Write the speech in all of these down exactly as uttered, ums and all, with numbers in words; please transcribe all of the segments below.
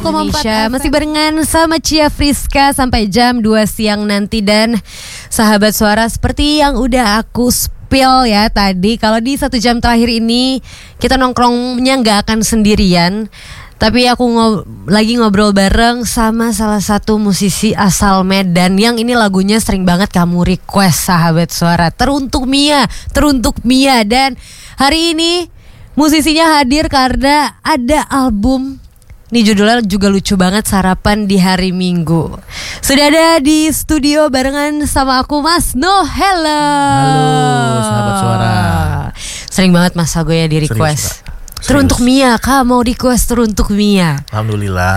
Indonesia masih barengan sama Cia Friska sampai jam dua siang nanti. Dan sahabat suara, seperti yang udah aku spill ya tadi, kalau di satu jam terakhir ini kita nongkrongnya gak akan sendirian, tapi aku ngob- lagi ngobrol bareng sama salah satu musisi asal Medan yang ini lagunya sering banget kamu request, sahabat suara. Teruntuk Mia, teruntuk Mia. Dan hari ini musisinya hadir karena ada album. Ini judulnya juga lucu banget, Sarapan di Hari Minggu. Sudah ada di studio barengan sama aku, Mas No. Hello. Halo sahabat suara. Sering banget Mas Sago ya di request. Teruntuk Mia, Kak mau request Teruntuk Mia. Alhamdulillah.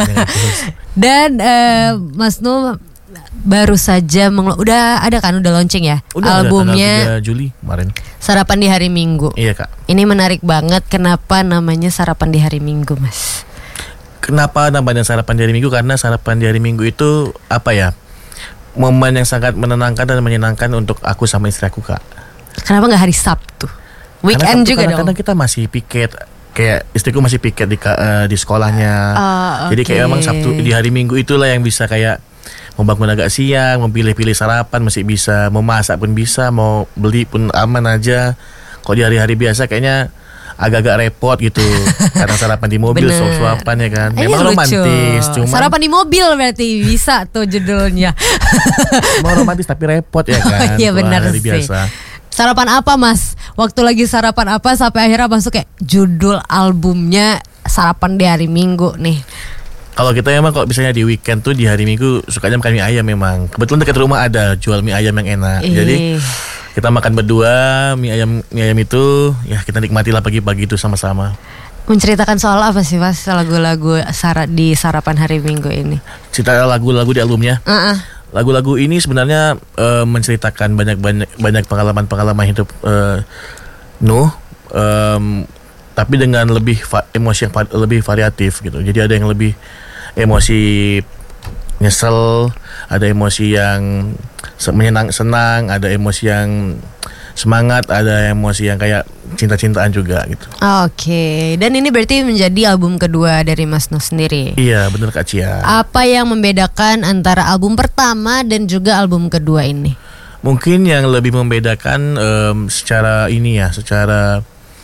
Dan uh, Mas No baru saja menglo- udah ada kan, udah launching ya udah, albumnya tiga Juli kemarin. Sarapan di Hari Minggu. Iya Kak. Ini menarik banget, kenapa namanya Sarapan di Hari Minggu, Mas? Kenapa namanya Sarapan di Hari Minggu? Karena Sarapan di Hari Minggu itu apa ya, momen yang sangat menenangkan dan menyenangkan untuk aku sama istri aku, Kak. Kenapa gak hari Sabtu? Weekend juga dong. Karena kita masih piket, kayak istriku masih piket di uh, di sekolahnya. Uh, okay. Jadi kayak memang Sabtu di hari Minggu itulah yang bisa kayak mau bangun agak siang, mau pilih-pilih sarapan masih bisa, mau masak pun bisa, mau beli pun aman aja. Kalau di hari-hari biasa kayaknya agak-agak repot gitu karena sarapan di mobil, suap-suapan ya kan. Memang eh, romantis, cuma sarapan di mobil berarti bisa tuh judulnya. Mau romantis tapi repot ya kan. Oh, iya benar sih. Biasa. Sarapan apa, Mas? Waktu lagi sarapan apa sampai akhirnya masuk kayak judul albumnya Sarapan di Hari Minggu nih? Kalau kita emang kalau misalnya di weekend tuh di hari Minggu sukanya makan mie ayam memang. Kebetulan dekat rumah ada jual mie ayam yang enak. Ih. Jadi kita makan berdua mie ayam mie ayam itu, ya kita nikmatilah pagi-pagi itu sama-sama. Menceritakan soal apa sih, Mas, lagu-lagu sara- di Sarapan Hari Minggu ini? Cerita lagu-lagu di albumnya. Uh-uh. Lagu-lagu ini sebenarnya uh, menceritakan banyak-banyak banyak pengalaman-pengalaman hidup uh, Nuh, um, tapi dengan lebih va- emosi yang va- lebih variatif gitu. Jadi ada yang lebih emosi nyesel, ada emosi yang menyenang senang, ada emosi yang semangat, ada emosi yang kayak cinta-cintaan juga gitu. Oke, okay. Dan ini berarti menjadi album kedua dari Mas No sendiri. Iya, benar Kak Cia. Apa yang membedakan antara album pertama dan juga album kedua ini? Mungkin yang lebih membedakan um, secara ini ya, secara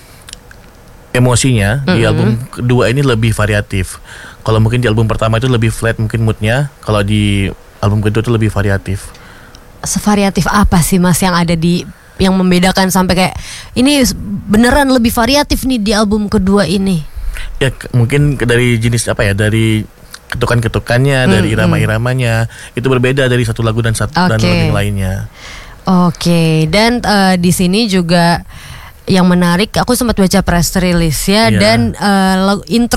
emosinya, mm-hmm. di album kedua ini lebih variatif. Kalau mungkin di album pertama itu lebih flat mungkin moodnya, kalau di album kedua itu lebih variatif. Sevariatif apa sih, Mas, yang ada di yang membedakan sampai kayak ini beneran lebih variatif nih di album kedua ini? Ya mungkin dari jenis apa ya, dari ketukan-ketukannya, hmm, dari irama-iramanya itu berbeda dari satu lagu dan satu okay. dan lagu lainnya. Oke, okay. Dan uh, di sini juga yang menarik, aku sempat baca press release ya, yeah. Dan uh, intro